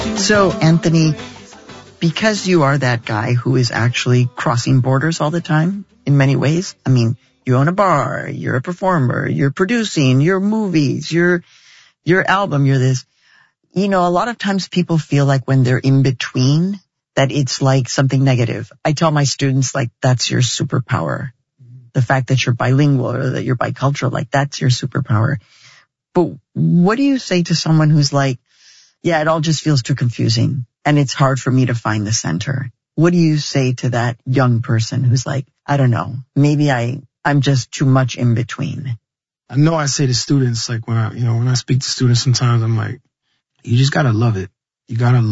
So, Anthony, because you are that guy who is actually crossing borders all the time in many ways, I mean, you own a bar, you're a performer, you're producing your movies, your album, you're this. You know, a lot of times people feel like when they're in between, that it's like something negative. I tell my students, like, that's your superpower. The fact that you're bilingual or that you're bicultural, like, that's your superpower. But what do you say to someone who's like, yeah, it all just feels too confusing and it's hard for me to find the center? What do you say to that young person who's like, I don't know, maybe I'm just too much in between? I know I say to students, like when I speak to students, sometimes I'm like, you just gotta love it. You gotta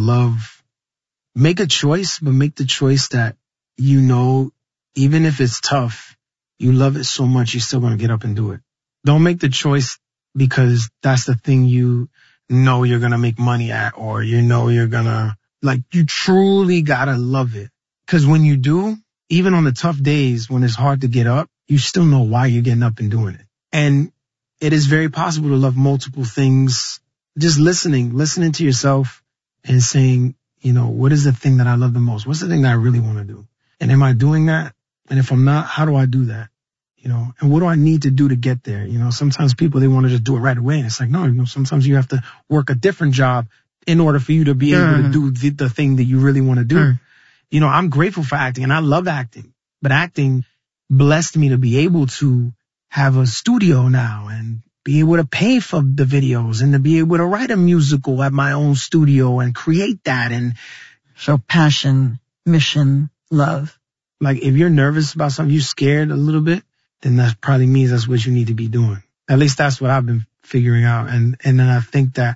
make a choice, but make the choice that, you know, even if it's tough, you love it so much, you're still gonna get up and do it. Don't make the choice because that's the thing you know you're gonna make money at, or you know you're gonna, like, you truly gotta love it. Cause when you do, even on the tough days when it's hard to get up, you still know why you're getting up and doing it. And it is very possible to love multiple things. Just listening to yourself and saying, you know, what is the thing that I love the most? What's the thing that I really want to do? And am I doing that? And if I'm not, how do I do that? You know, and what do I need to do to get there? You know, sometimes people, they want to just do it right away. And it's like, no, you know, sometimes you have to work a different job in order for you to be able to do the thing that you really want to do. You know, I'm grateful for acting and I love acting, but acting blessed me to be able to have a studio now and be able to pay for the videos and to be able to write a musical at my own studio and create that. And so passion, mission, love. Like, if you're nervous about something, you're scared a little bit, then that probably means that's what you need to be doing. At least that's what I've been figuring out. And then I think that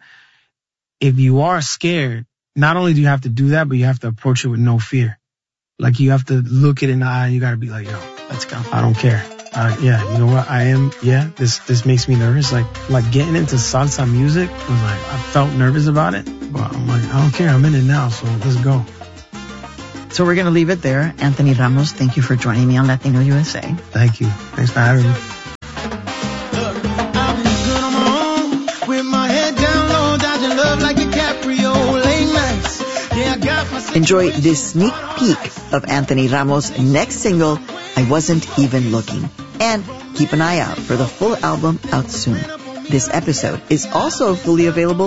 if you are scared, not only do you have to do that, but you have to approach it with no fear. Like, you have to look it in the eye and you got to be like, yo, let's go. I don't care. Yeah, you know what? This makes me nervous. Like getting into salsa music was like, I felt nervous about it, but I'm like, I don't care. I'm in it now, so let's go. So we're going to leave it there. Anthony Ramos, thank you for joining me on Latino USA. Thank you. Thanks for having me. Enjoy this sneak peek of Anthony Ramos' next single, I Wasn't Even Looking. And keep an eye out for the full album out soon. This episode is also fully available